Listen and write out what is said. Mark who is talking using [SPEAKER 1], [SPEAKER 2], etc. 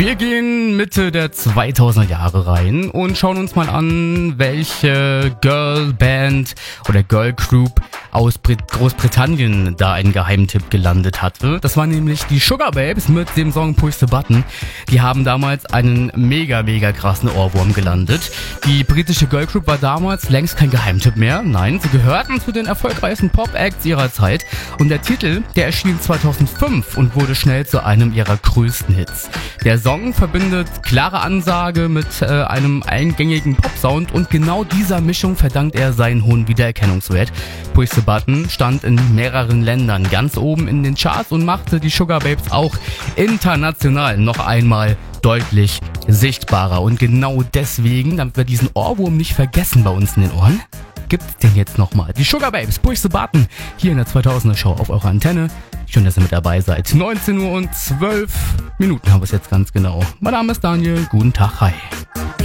[SPEAKER 1] Wir gehen Mitte der 2000er Jahre rein und schauen uns mal an, welche Girlband oder Girlgroup aus Großbritannien da einen Geheimtipp gelandet hatte. Das war nämlich die Sugababes mit dem Song Push the Button. Die haben damals einen mega krassen Ohrwurm gelandet. Die britische Girlgroup war damals längst kein Geheimtipp mehr. Nein, sie gehörten zu den erfolgreichsten Pop-Acts ihrer Zeit. Und der Titel, der erschien 2005 und wurde schnell zu einem ihrer größten Hits. Der Song verbindet klare Ansage mit einem eingängigen Popsound und genau dieser Mischung verdankt er seinen hohen Wiedererkennungswert. Push the Button stand in mehreren Ländern ganz oben in den Charts und machte die Sugababes auch international noch einmal deutlich sichtbarer. Und genau deswegen, damit wir diesen Ohrwurm nicht vergessen bei uns in den Ohren, gibt's den jetzt nochmal. Die Sugababes, Push the Button, hier in der 2000er Show auf eurer Antenne. Schön, dass ihr mit dabei seid. 19 Uhr und 12 Minuten haben wir es jetzt ganz genau. Mein Name ist Daniel, guten Tag, hi.